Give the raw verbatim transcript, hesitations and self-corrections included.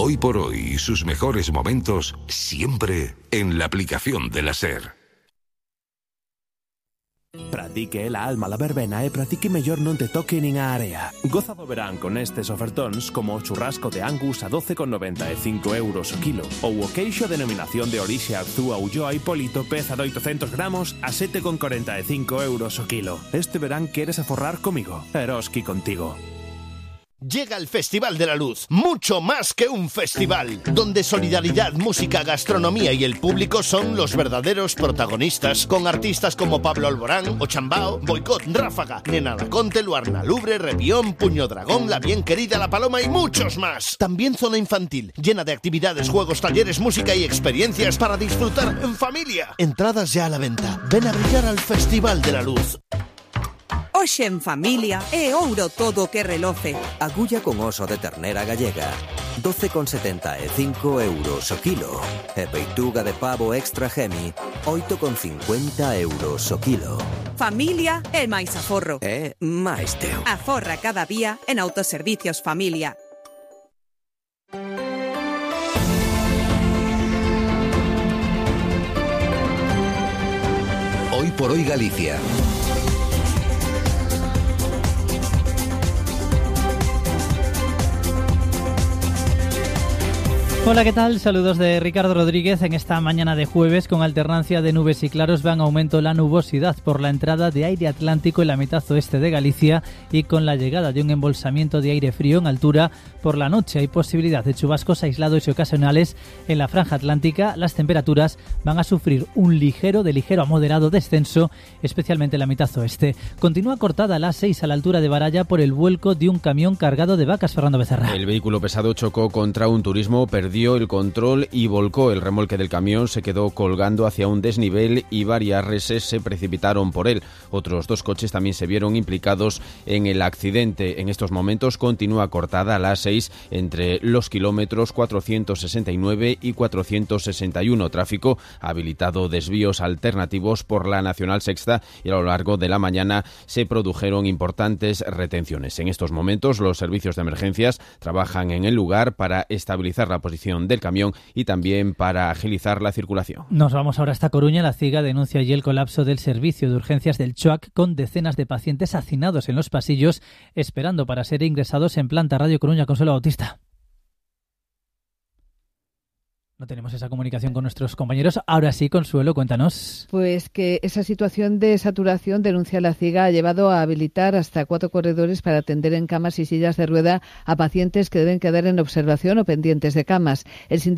Hoy por hoy y sus mejores momentos siempre en la aplicación de la SER. Pratique la alma la verbena e pratique mellor non te toque nin a area. Goza do verán con estes ofertóns como o churrasco de Angus a doce con noventa e cinco euros o kilo ou o queixo de denominación de orixe Arzúa Ulloa Hipólito peza de oitocentos gramos a sete con corenta e cinco euros o kilo. Este verán queres aforrar comigo. Eroski contigo. Llega el Festival de la Luz, mucho más que un festival, donde solidaridad, música, gastronomía y el público son los verdaderos protagonistas, con artistas como Pablo Alborán, Ochambao, Boicot, Ráfaga, Nena Laconte, Luarna Lubre, Revión, Puño Dragón, La Bien Querida, La Paloma y muchos más. También zona infantil, llena de actividades, juegos, talleres, música y experiencias para disfrutar en familia. Entradas ya a la venta. Ven a brillar al Festival de la Luz. Hoxe en familia é ouro todo o que reloce. Agulla con oso de ternera gallega, doce con setenta e cinco euros o kilo. E peituga de pavo extra gemi, oito con cincuenta euros o kilo. Familia é máis aforro. É máis teu. Aforra cada día en Autoservicios Familia. Hoy por hoy Galicia. Hola, ¿qué tal? Saludos de Ricardo Rodríguez en esta mañana de jueves. Con alternancia de nubes y claros va en aumento la nubosidad por la entrada de aire atlántico en la mitad oeste de Galicia y con la llegada de un embolsamiento de aire frío en altura por la noche. Hay posibilidad de chubascos aislados y ocasionales en la franja atlántica. Las temperaturas van a sufrir un ligero, de ligero a moderado descenso, especialmente en la mitad oeste. Continúa cortada la A seis a la altura de Baralla por el vuelco de un camión cargado de vacas. Fernando Becerra. El vehículo pesado chocó contra un turismo, perdió el control y volcó. El remolque del camión se quedó colgando hacia un desnivel y varias reses se precipitaron por él. Otros dos coches también se vieron implicados en el accidente. En estos momentos continúa cortada la A seis entre los kilómetros cuatrocientos sesenta y nueve y cuatrocientos sesenta y uno. Tráfico ha habilitado desvíos alternativos por la Nacional Sexta y a lo largo de la mañana se produjeron importantes retenciones. En estos momentos los servicios de emergencias trabajan en el lugar para estabilizar la posición del camión y también para agilizar la circulación. Nos vamos ahora hasta Coruña. La CIGA denuncia allí el colapso del servicio de urgencias del CHOAC con decenas de pacientes hacinados en los pasillos esperando para ser ingresados en planta. Radio Coruña, Consuelo Bautista. No tenemos esa comunicación con nuestros compañeros. Ahora sí, Consuelo, cuéntanos. Pues que esa situación de saturación, denuncia la CIGA, ha llevado a habilitar hasta cuatro corredores para atender en camas y sillas de rueda a pacientes que deben quedar en observación o pendientes de camas. El